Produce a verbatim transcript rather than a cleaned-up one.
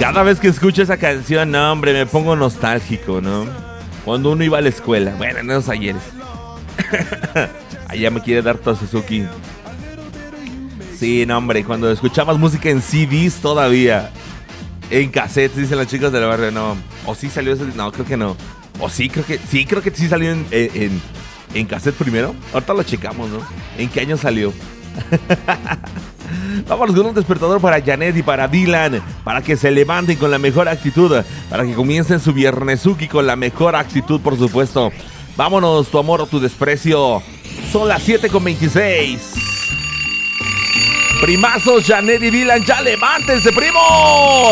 Cada vez que escucho esa canción, no, hombre, me pongo nostálgico, ¿no? Cuando uno iba a la escuela. Bueno, en esos ayeres. Allá me quiere dar todo Suzuki. Sí, no, hombre, cuando escuchabas música en C Ds todavía. En cassettes, dicen las chicas del barrio, no. O sí salió ese, no, creo que no. O sí, creo que, sí, creo que sí salió en, en, en cassette primero. Ahorita lo checamos, ¿no? ¿En qué año salió? Vámonos con un despertador para Janet y para Dylan, para que se levanten con la mejor actitud, para que comiencen su viernesuki con la mejor actitud, por supuesto. Vámonos, tu amor o tu desprecio. Son las siete con veintiséis. Primazos, Janet y Dylan, ya levántense, primo.